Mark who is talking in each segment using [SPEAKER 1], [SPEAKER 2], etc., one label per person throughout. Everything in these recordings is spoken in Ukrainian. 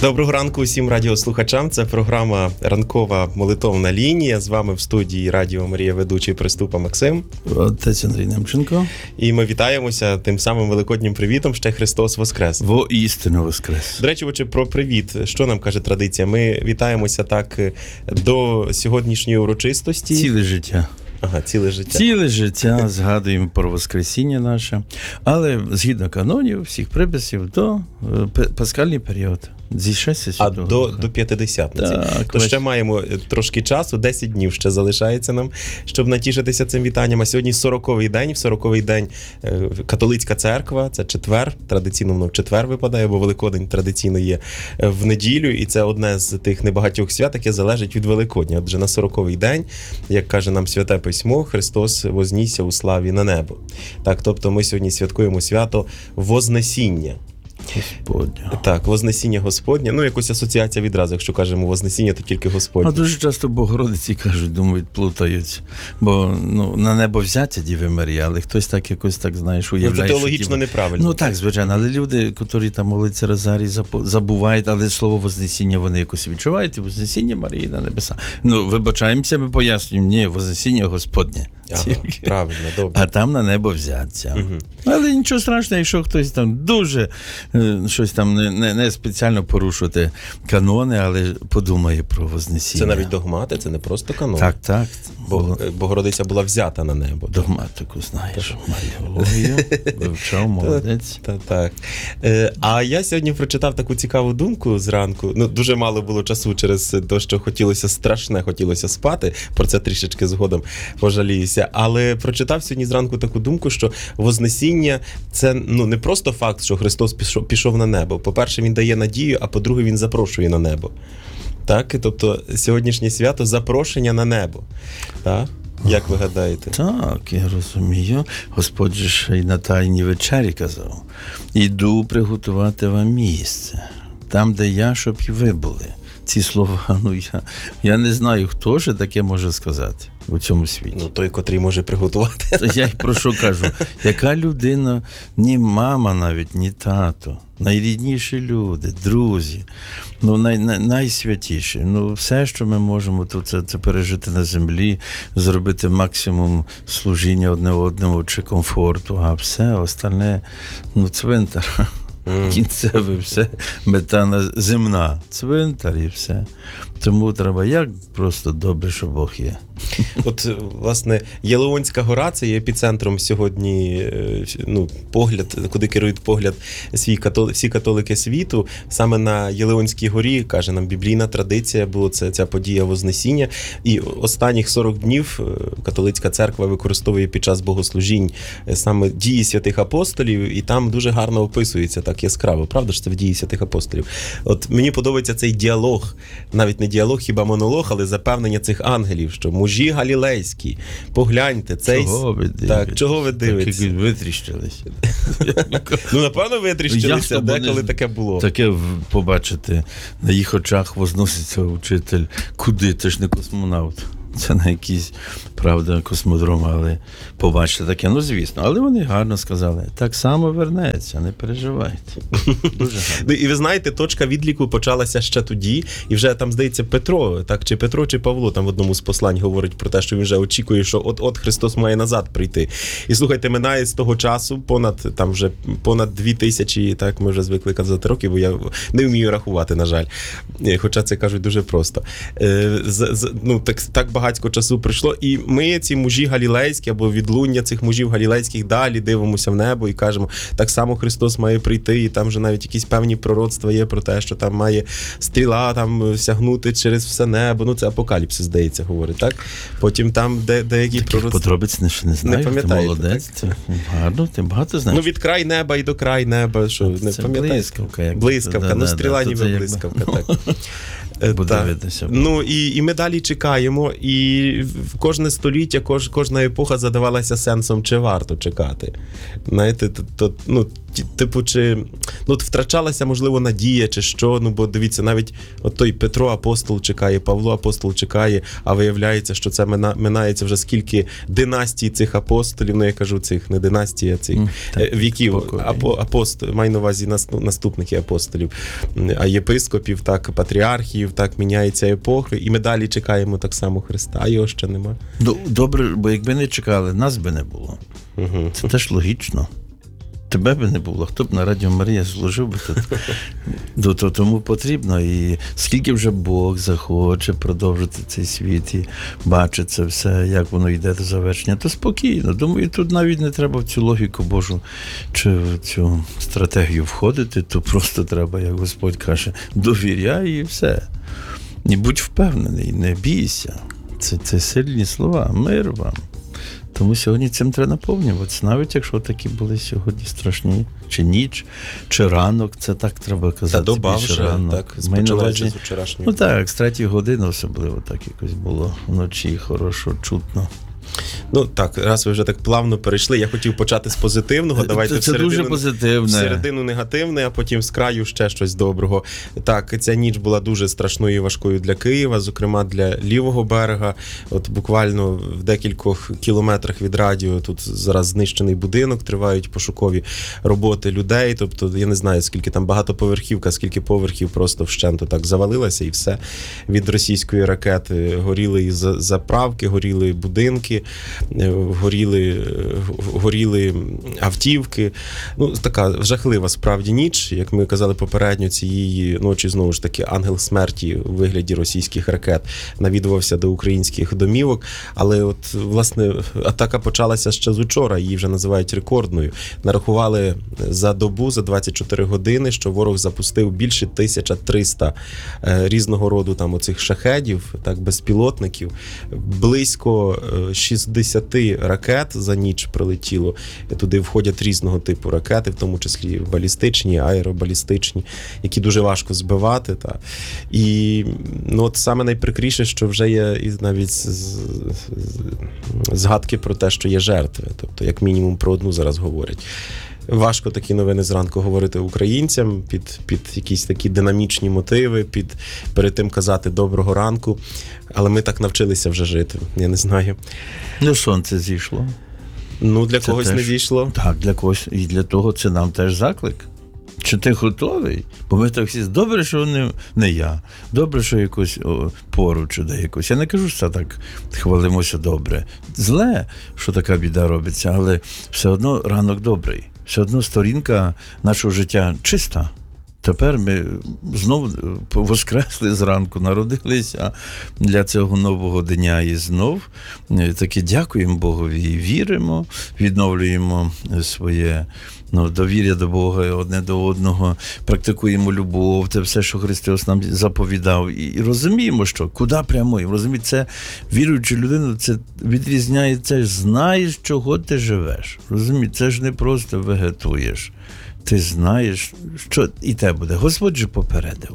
[SPEAKER 1] Доброго ранку усім радіослухачам. Це програма «Ранкова молитовна лінія». З вами в студії Радіо Марія ведучий Приступа Максим.
[SPEAKER 2] Отець Андрій Немченко.
[SPEAKER 1] І ми вітаємося тим самим великоднім привітом. Ще Христос Воскрес.
[SPEAKER 2] Воістину Воскрес.
[SPEAKER 1] До речі, про привіт. Що нам каже традиція? Ми вітаємося так до сьогоднішньої урочистості.
[SPEAKER 2] Ціле життя.
[SPEAKER 1] Ага, ціле життя.
[SPEAKER 2] Ціле життя згадуємо про Воскресіння наше. Але згідно канонів, всіх приписів, до пасхальний період. Зі Шестя Святого.
[SPEAKER 1] До П'ятидесятниці.
[SPEAKER 2] Так,
[SPEAKER 1] то ще маємо трошки часу, 10 днів ще залишається нам, щоб натішитися цим вітанням. А сьогодні 40-й день. В 40-й день католицька церква, це четвер, традиційно воно в четвер випадає, бо Великодень традиційно є в неділю, і це одне з тих небагатьох свят, яке залежить від Великодня. Отже, на 40-й день, як каже нам Святе Письмо, Христос вознісся у славі на небо. Так, тобто ми сьогодні святкуємо свято Вознесіння.
[SPEAKER 2] Господня.
[SPEAKER 1] Так, Вознесіння Господнє. Ну, якось асоціація відразу, якщо кажемо Вознесіння, то тільки Господнє.
[SPEAKER 2] А дуже часто Богородиці кажуть, думають, плутають. Бо на небо взяття Діви Марії, але хтось так якось так, знаєш, уявляє.
[SPEAKER 1] Це теологічно неправильно.
[SPEAKER 2] Ну так, звичайно, але люди, які там моляться Розарій, забувають, але слово Вознесіння вони якось відчувають, і Вознесіння Марії на небеса. Ну, вибачаємося, ми пояснюємо, ні, Вознесіння Господнє.
[SPEAKER 1] Ага, правильно, добре.
[SPEAKER 2] А там на небо взяться.
[SPEAKER 1] Угу.
[SPEAKER 2] Але нічого страшного, якщо хтось там дуже щось там не спеціально порушувати канони, але подумає про Вознесіння.
[SPEAKER 1] Це навіть догмати, це не просто канон.
[SPEAKER 2] Так.
[SPEAKER 1] Богородиця була взята на небо.
[SPEAKER 2] Догматику знаєш, Маріологію, вивчав, молодець.
[SPEAKER 1] Так. А я сьогодні прочитав таку цікаву думку зранку. Ну, дуже мало було часу через те, що хотілося спати. Про це трішечки згодом пожаліюся. Але прочитав сьогодні зранку таку думку, що Вознесіння – це не просто факт, що Христос пішов на небо. По-перше, Він дає надію, а по-друге, Він запрошує на небо. Так? Тобто сьогоднішнє свято – запрошення на небо. Так? Як ви гадаєте?
[SPEAKER 2] Так, я розумію. Господь же ще й на Тайній вечері казав: «Іду приготувати вам місце, там, де я, щоб і ви були». Ці слова, я не знаю, хто ж таке може сказати у цьому світі.
[SPEAKER 1] Той, котрий може приготувати.
[SPEAKER 2] Я й про що кажу? Яка людина, ні мама навіть, ні тато, найрідніші люди, друзі, найсвятіші. Все, що ми можемо, то це пережити на землі, зробити максимум служіння одне одному чи комфорту, а все остальне, цвинтар. Кінцеве все, мета земна, цвинтар і все. Тому треба, як просто добре, що Бог є.
[SPEAKER 1] От, власне, Єлеонська гора – це є епіцентром сьогодні, погляд, куди керують погляд всі католики світу. Саме на Єлеонській горі, каже нам біблійна традиція, була ця подія Вознесіння. І останніх 40 днів католицька церква використовує під час богослужінь саме дії святих апостолів, і там дуже гарно описується так яскраво. Правда ж, це в дії святих апостолів? От мені подобається цей діалог, навіть не діалог, хіба монолог, але запевнення цих ангелів, що мужі галілейські, погляньте, цей... Чого ви дивитесь?
[SPEAKER 2] Так, витріщились.
[SPEAKER 1] Напевно, витріщилися, деколи таке було.
[SPEAKER 2] Таке побачити, на їх очах возноситься учитель. Куди? Ти ж не космонавт. Це на якийсь, правда, космодром, але побачите таке, звісно. Але вони гарно сказали, так само вернеться, не переживайте. Дуже гарно.
[SPEAKER 1] І ви знаєте, точка відліку почалася ще тоді, і вже там, здається, Петро, чи Павло там в одному з послань говорить про те, що він вже очікує, що от Христос має назад прийти. І слухайте, минає з того часу понад 2000, так, ми вже звикли казати років, бо я не вмію рахувати, на жаль. Хоча це кажуть дуже просто. Так багатько часу прийшло, і ми, ці мужі галілейські, або відлуння цих мужів галілейських, далі дивимося в небо і кажемо, так само Христос має прийти, і там вже навіть якісь певні пророцтва є про те, що там має стріла там сягнути через все небо. Це Апокаліпсис, здається, говорить, так? Потім там деякі пророцтва...
[SPEAKER 2] Подробиць не знаю, ти молодець, це гарно, ти багато знаєш.
[SPEAKER 1] Від край неба і до край неба, що, не пам'ятаєш?
[SPEAKER 2] Блискавка.
[SPEAKER 1] Блискавка, стріла ніби блискавка, так. І ми далі чекаємо, і кожне століття, кожна епоха задавалася сенсом, чи варто чекати. Знаєте, типу, чи от втрачалася, можливо, надія, чи що, бо дивіться, навіть от той Петро Апостол чекає, Павло Апостол чекає, а виявляється, що це минається вже скільки династій цих апостолів, я кажу цих, не династій, а цих віків, маю на увазі наступних апостолів, а єпископів, так, патріархів, так, міняється епохи, і ми далі чекаємо так само Христа, а його ще нема.
[SPEAKER 2] Добре, бо якби не чекали, нас би не було. Це теж логічно. Тебе би не було, хто б на Радіо Марія служив би тут. Тому потрібно. І скільки вже Бог захоче продовжити цей світ і бачить це все, як воно йде до завершення, то спокійно. Думаю, тут навіть не треба в цю логіку Божу чи в цю стратегію входити, то просто треба, як Господь каже, довіряй і все. І будь впевнений, не бійся. Це сильні слова, мир вам. Тому сьогодні цим треба наповнюватися, навіть якщо такі були сьогодні страшні, чи ніч, чи ранок, це так треба казати.
[SPEAKER 1] Та доба вже, так, почалося з вчорашнього.
[SPEAKER 2] Ну так, з 3 години особливо так якось було вночі, хорошо, чутно.
[SPEAKER 1] Ну так, раз ви вже так плавно перейшли, я хотів почати з позитивного, давайте
[SPEAKER 2] це дуже позитивне.
[SPEAKER 1] Всередину негативне, а потім з краю ще щось доброго. Так, ця ніч була дуже страшною і важкою для Києва, зокрема для лівого берега. От буквально в декількох кілометрах від радіо тут зараз знищений будинок, тривають пошукові роботи людей, тобто я не знаю, скільки там багатоповерхівка, скільки поверхів просто вщенту так завалилося і все. Від російської ракети горіли і заправки, горіли будинки, горіли автівки. Ну, така жахлива справді ніч. Як ми казали попередньо, цієї ночі, знову ж таки, ангел смерті у вигляді російських ракет навідувався до українських домівок. Але от, власне, атака почалася ще з учора, її вже називають рекордною. Нарахували за добу, за 24 години, що ворог запустив більше 1300 різного роду там оцих шахедів, так, безпілотників. Близько 60 ракет за ніч прилетіло. Туди входять різного типу ракети, в тому числі балістичні, аеробалістичні, які дуже важко збивати. Та. І от саме найприкріше, що вже є і навіть згадки про те, що є жертви. Тобто, як мінімум, про одну зараз говорять. Важко такі новини зранку говорити українцям під якісь такі динамічні мотиви, перед тим казати «доброго ранку», але ми так навчилися вже жити, я не знаю.
[SPEAKER 2] Ну, сонце зійшло.
[SPEAKER 1] Ну, для
[SPEAKER 2] це
[SPEAKER 1] когось
[SPEAKER 2] теж,
[SPEAKER 1] не зійшло.
[SPEAKER 2] Так, для когось, і для того це нам теж заклик. Чи ти готовий? Бо ми так всі, добре, що не я, добре, що якось поруч де якось. Я не кажу, що так хвалимося добре. Зле, що така біда робиться, але все одно ранок добрий. Все одно сторінка нашого життя чиста. Тепер ми знову воскресли зранку, народилися для цього нового дня і знов таки дякуємо Богові і віримо, відновлюємо своє довір'я до Бога одне до одного, практикуємо любов, це все, що Христос нам заповідав. І розуміємо, що куди прямуємо. Розумієте, це віруючу людину, це відрізняє, це знаєш, чого ти живеш. Розумієте, це ж не просто вегетуєш. Ти знаєш, що і те буде. Господь же попередив.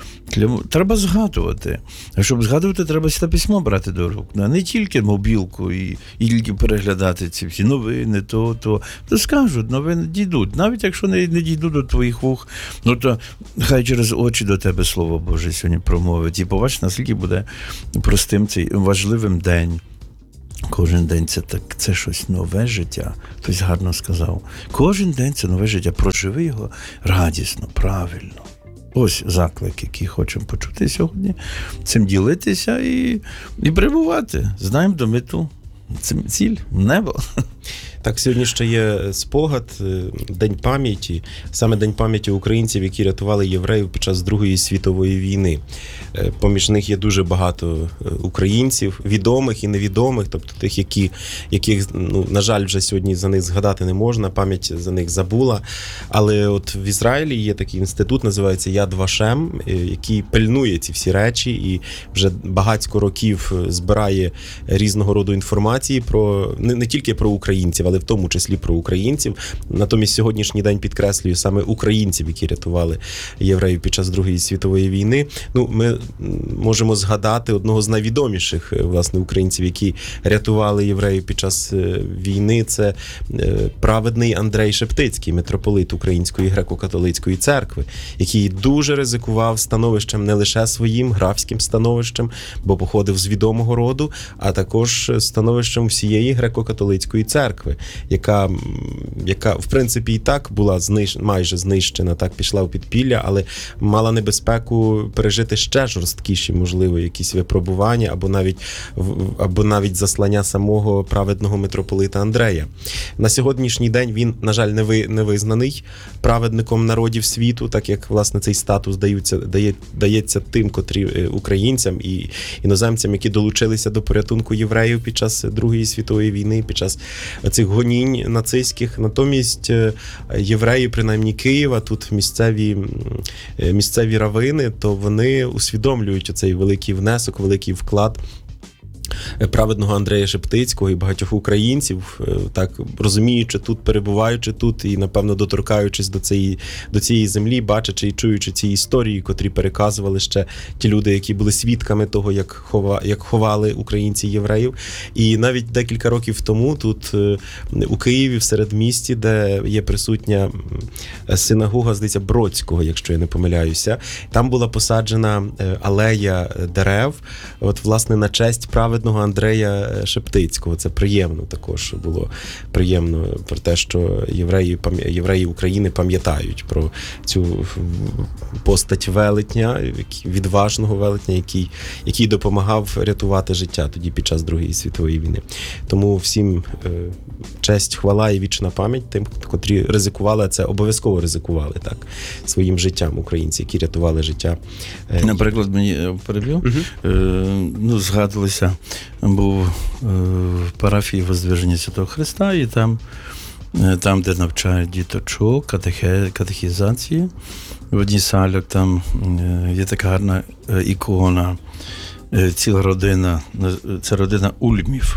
[SPEAKER 2] Треба згадувати. А щоб згадувати, треба Святе Письмо брати до рук. Не тільки мобілку і тільки переглядати ці всі новини, то скажуть, новини дійдуть. Навіть якщо не дійдуть до твоїх вух, то хай через очі до тебе Слово Боже сьогодні промовить. І побач, наскільки буде простим цей важливим день. Кожен день це щось нове життя. Хтось гарно сказав. Кожен день це нове життя. Проживи його радісно, правильно. Ось заклик, який хочемо почути сьогодні. Цим ділитися і перебувати. Знаємо до мету. Це ціль, небо.
[SPEAKER 1] Так, сьогодні ще є спогад, День пам'яті, саме День пам'яті українців, які рятували євреїв під час Другої світової війни. Поміж них є дуже багато українців, відомих і невідомих, тобто тих, яких, на жаль, вже сьогодні за них згадати не можна, пам'ять за них забула. Але от в Ізраїлі є такий інститут, називається Яд Вашем, який пильнує ці всі речі і вже багатько років збирає різного роду інформації про не тільки про українців, згадували в тому числі про українців. Натомість сьогоднішній день підкреслюю саме українців, які рятували євреїв під час Другої світової війни. Ну, ми можемо згадати одного з найвідоміших, власне, українців, які рятували євреїв під час війни. Це праведний Андрей Шептицький, митрополит Української греко-католицької церкви, який дуже ризикував становищем не лише своїм графським становищем, бо походив з відомого роду, а також становищем всієї греко-католицької церкви, яка в принципі і так була майже знищена, так пішла у підпілля, але мала небезпеку пережити ще жорсткіші, можливо, якісь випробування або навіть заслання самого праведного митрополита Андрея. На сьогоднішній день він, на жаль, не визнаний праведником народів світу, так як, власне, цей статус дається тим, котрі українцям і іноземцям, які долучилися до порятунку євреїв під час Другої світової війни, під час цих гонінь нацистських. Натомість євреї, принаймні Києва, тут місцеві равини, то вони усвідомлюють оцей великий внесок, великий вклад праведного Андрея Шептицького і багатьох українців, так розуміючи тут, перебуваючи тут і, напевно, доторкаючись до цієї землі, бачачи і чуючи ці історії, котрі переказували ще ті люди, які були свідками того, як ховали українці євреїв. І навіть декілька років тому тут у Києві, в середмісті, де є присутня синагога, здається, Бродського, якщо я не помиляюся, там була посаджена алея дерев, от, власне, на честь праведного Андрея Шептицького. Це приємно також було. Приємно про те, що євреї України пам'ятають про цю постать велетня, відважного велетня, який допомагав рятувати життя тоді під час Другої світової війни. Тому всім честь, хвала і вічна пам'ять тим, котрі ризикували, а це обов'язково ризикували, так, своїм життям українці, які рятували життя.
[SPEAKER 2] Наприклад, мені переб'ю, згадувалося, був в парафії Воздвиження Святого Христа, і там, де навчають діточок, катехізації, в одній з сальок там є така гарна ікона, ціла родина, це родина Ульмів.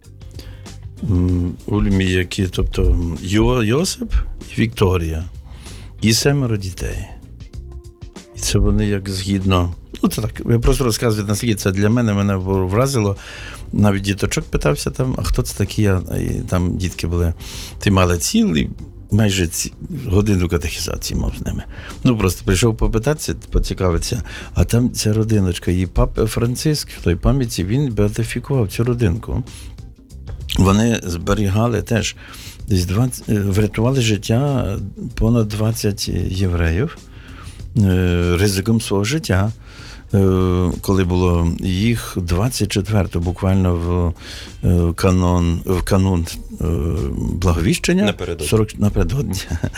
[SPEAKER 2] Ульмі, які, тобто Йосип і Вікторія, і 7 дітей. І це вони як згідно, це так, я просто розказую, наскільки це для мене вразило. Навіть діточок питався там, а хто це такі? І там дітки були, ти мали цілий, майже годину катехізації мав з ними. Просто прийшов попитатися, поцікавитися, а там ця родиночка, і папа Франциск, в той пам'яті, він беатифікував цю родинку. Вони зберігали теж, врятували життя понад 20 євреїв ризиком свого життя, коли було їх 24-го, буквально в канун Благовіщення, напередодні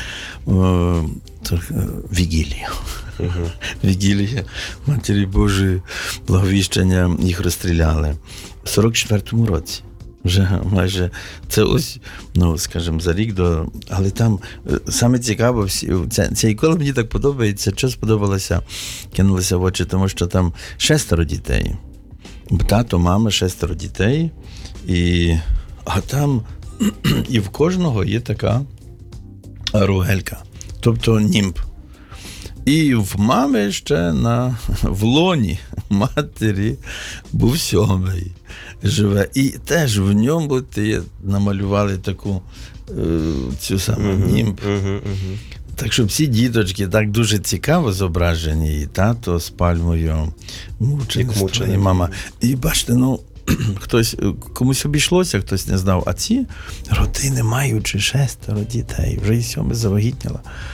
[SPEAKER 2] Вігілія. Вігілія Матері Божої, Благовіщення, їх розстріляли. В 44-му році. Вже майже це ось, скажімо, за рік до... Але там саме цікаво, ця ікона мені так подобається, що сподобалося, кинулося в очі, тому що там 6 дітей. Тато, мама, 6 дітей. А там і в кожного є така ругелька, тобто німб. І в мами ще в лоні матері був 7-й живе. І теж в ньому намалювали таку цю саму німб. Так що всі діточки так дуже цікаво зображені. І тато з пальмою мучеництва, і мама. І бачите, хтось, комусь обійшлося, хтось не знав. А ці родини, маючи 6 дітей, вже і 7 завагітніла.